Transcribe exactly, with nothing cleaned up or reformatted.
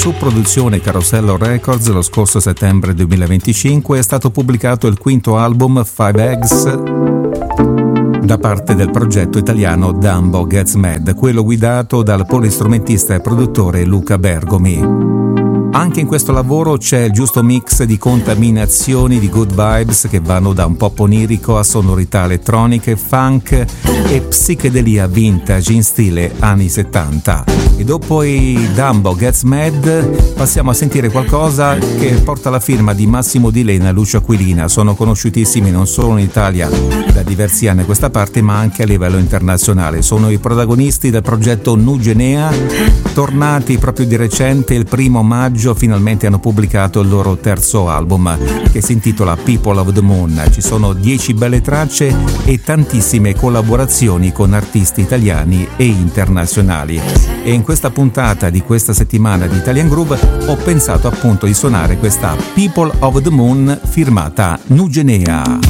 Su produzione Carosello Records, lo scorso settembre duemilaventicinque è stato pubblicato il quinto album Five Eggs da parte del progetto italiano Dumbo Gets Mad, quello guidato dal polistrumentista e produttore Luca Bergomi. Anche in questo lavoro c'è il giusto mix di contaminazioni di good vibes che vanno da un pop onirico a sonorità elettroniche, funk e psichedelia vintage in stile anni settanta. E dopo i Dumbo Gets Mad passiamo a sentire qualcosa che porta la firma di Massimo Di Lena e Lucio Aquilina. Sono conosciutissimi non solo in Italia da diversi anni a questa parte, ma anche a livello internazionale. Sono i protagonisti del progetto Nugenea, tornati proprio di recente. Il primo maggio finalmente hanno pubblicato il loro terzo album che si intitola People of the Moon. Ci sono dieci belle tracce e tantissime collaborazioni con artisti italiani e internazionali. E in questa puntata di questa settimana di Italian Groove ho pensato appunto di suonare questa People of the Moon firmata Nugenea.